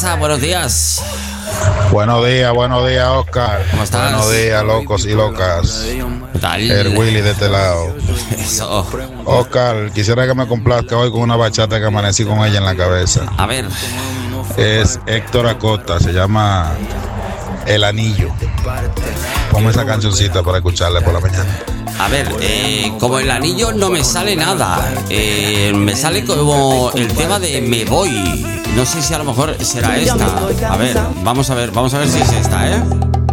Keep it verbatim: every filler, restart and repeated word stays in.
WhatsApp, buenos días. Buenos días, buenos días, Oscar. ¿Cómo estás? Buenos días, locos y locas. ¿Qué tal? El Willy de este lado. Eso. Oscar, quisiera que me complazca hoy con una bachata que amanecí con ella en la cabeza. A ver. Es Héctor Acosta, se llama El Anillo. Ponme esa cancioncita para escucharla por la mañana. A ver, eh, como el anillo no me sale nada. Eh, me sale como el tema de Me Voy. No sé si a lo mejor será esta. A ver, vamos a ver, vamos a ver si es esta, ¿eh?